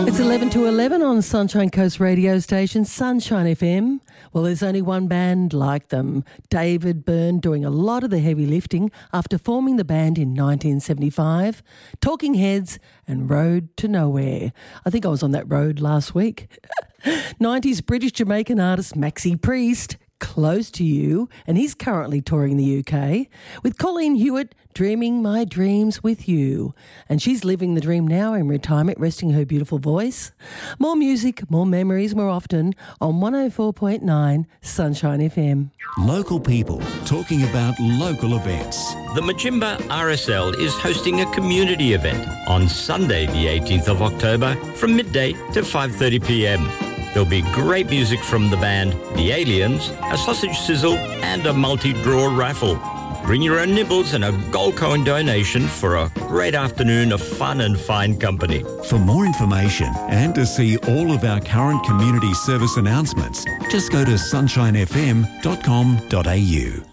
It's 11 to 11 on Sunshine Coast radio station, Sunshine FM. Well, there's only one band like them. David Byrne doing a lot of the heavy lifting after forming the band in 1975. Talking Heads and Road to Nowhere. I think I was on that road last week. 90s British-Jamaican artist Maxi Priest, Close to You, and he's currently touring the UK with Colleen Hewitt, Dreaming My Dreams with You. And she's living the dream now in retirement, resting her beautiful voice. More music, more memories, more often on 104.9 Sunshine FM. Local people talking about local events. The Majimba RSL is hosting a community event on Sunday the 18th of October from midday to 5:30 p.m. There'll be great music from the band The Aliens, a sausage sizzle and a multi-draw raffle. Bring your own nibbles and a gold coin donation for a great afternoon of fun and fine company. For more information and to see all of our current community service announcements, just go to sunshinefm.com.au.